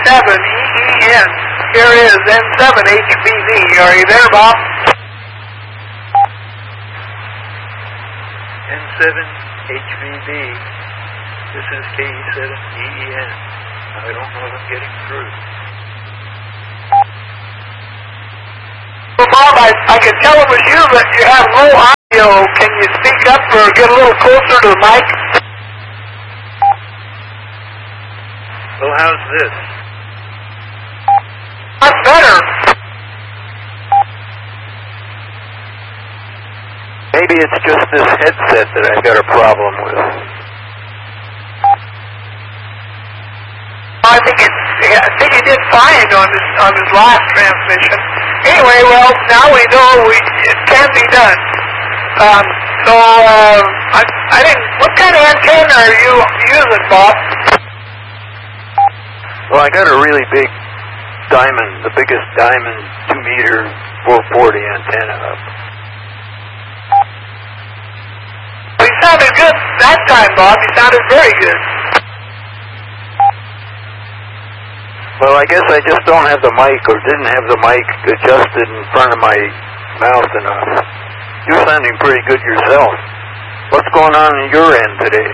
K7EEN. Here is N7HBV. Are you there, Bob? N7HBV. This is K7EEN. I don't know if I'm getting through. Well, Bob, I can tell it was you, but you have low audio. Can you speak up or get a little closer to the mic? Well, how's this? That's better. Maybe it's just this headset that I've got a problem with. I think he did fine on his last transmission. Anyway, well, now we know it can be done. I didn't. What kind of antenna are you using, Bob? Well, I got a really big diamond, the biggest diamond 2-meter 440 antenna up. You sounded good that time, Bob. You sounded very good. Well, I guess I just don't have the mic, or didn't have the mic adjusted in front of my mouth enough. You're sounding pretty good yourself. What's going on your end today?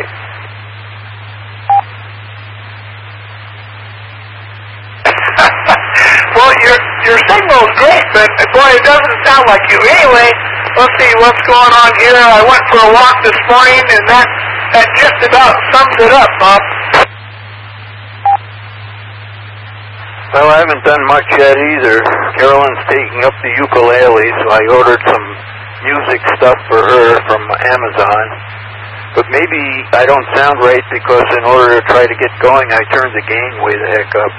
Well, your signal's great, but boy, it doesn't sound like you. Anyway, let's see what's going on here. I went for a walk this morning, and that just about sums it up, Bob. Well, I haven't done much yet either. Carolyn's taking up the ukulele, so I ordered some music stuff for her from Amazon. But maybe I don't sound right because in order to try to get going, I turned the gain way the heck up.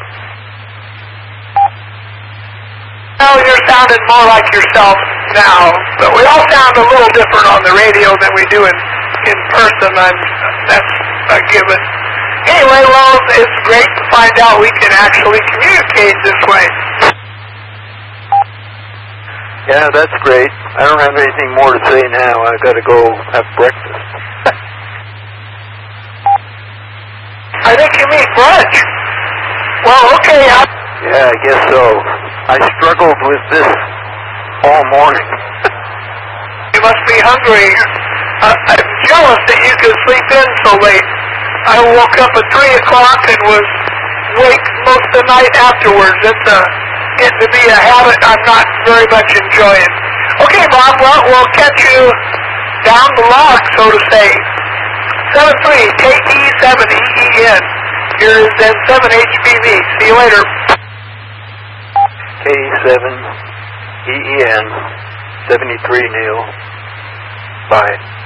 Well, you're sounding more like yourself now, but we all sound a little different on the radio than we do in person. That's a given. Anyway, well, it's great to find out we can actually communicate this way. Yeah, that's great. I don't have anything more to say now. I've got to go have breakfast. I think you mean brunch. Well, okay. Yeah, I guess so. I struggled with this all morning. You must be hungry. I'm jealous that you could sleep in so late. I woke up at 3 o'clock and was awake most of the night afterwards. It's getting to be a habit I'm not very much enjoying. Okay, Bob, well, we'll catch you down the log, so to say. 73 KE7EEN. Here is N7HBV. See you later. K7EEN 73 Neil. Bye.